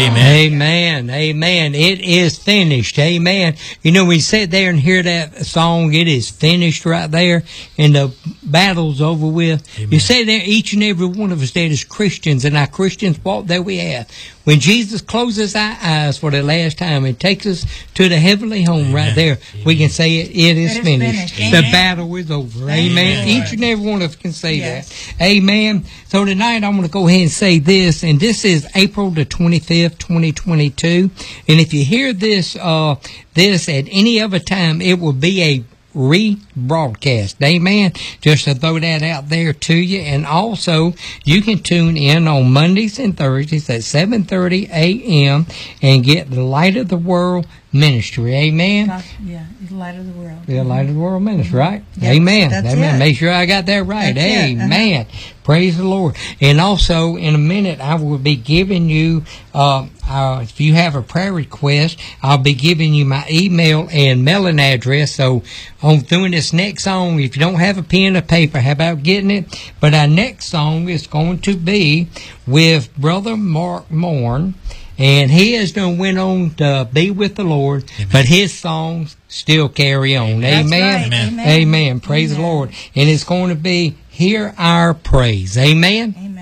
Amen. Amen. It is finished. Amen. You know, when you sit there and hear that song, it is finished right there, and the battle's over with. Amen. You say there, each and every one of us that is Christians, and our Christians walk that we have. When Jesus closes our eyes for the last time and takes us to the heavenly home right there, we can say it is finished. The battle is over. Amen. Each and every one of us can say that. Amen. So tonight I'm going to go ahead and say this, and this is April the 25th, 2022. And if you hear this this at any other time, it will be a rebroadcast. Amen. Just to throw that out there to you. And also, you can tune in on Mondays and Thursdays at 7:30 a.m. and get the Light of the World Ministry. Amen. Yeah, the Light of the World. The Light of the World Ministry, right? Yes, Amen. Amen. Make sure I got that right. That's Amen. Praise the Lord. And also, in a minute, I will be giving you, if you have a prayer request, I'll be giving you my email and mailing address. So, on doing this next song, if you don't have a pen or paper, how about getting it? But our next song is going to be with Brother Mark Mourn. And he has done went on to be with the Lord, but his songs still carry on. Amen. Right. Amen. Praise the Lord. And it's going to be Hear Our Praise. Amen. Amen.